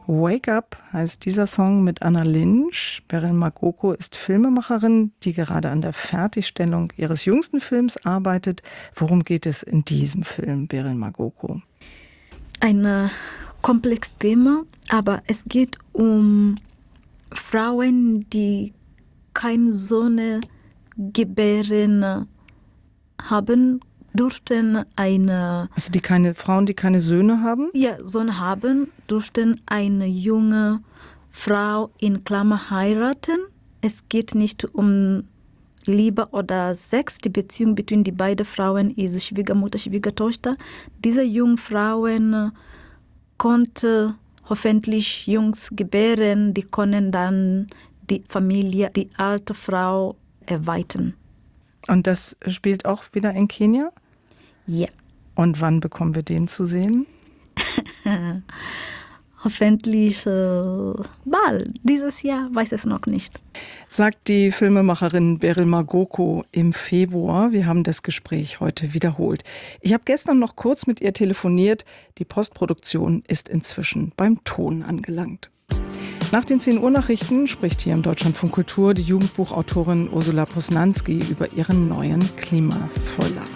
Wake Up heißt dieser Song mit Anna Lynch. Beryl Magoko ist Filmemacherin, die gerade an der Fertigstellung ihres jüngsten Films arbeitet. Worum geht es in diesem Film, Beryl Magoko? Ein komplexes Thema, aber es geht um Frauen, die keine Sohn gebären haben, durften Also Frauen, die keine Söhne haben? Ja, Sohn haben, durften eine junge Frau in Klammer heiraten. Es geht nicht um Liebe oder Sex. Die Beziehung zwischen die beiden Frauen ist Schwiegermutter, Schwiegertochter. Diese jungen Frauen konnten hoffentlich Jungs gebären, die können dann die Familie, die alte Frau erweitern. Und das spielt auch wieder in Kenia? Ja. Und wann bekommen wir den zu sehen? Hoffentlich bald. Dieses Jahr, weiß es noch nicht. Sagt die Filmemacherin Beryl Magoko im Februar. Wir haben das Gespräch heute wiederholt. Ich habe gestern noch kurz mit ihr telefoniert. Die Postproduktion ist inzwischen beim Ton angelangt. Nach den 10 Uhr Nachrichten spricht hier im Deutschlandfunk Kultur die Jugendbuchautorin Ursula Posnanski über ihren neuen Klimathriller.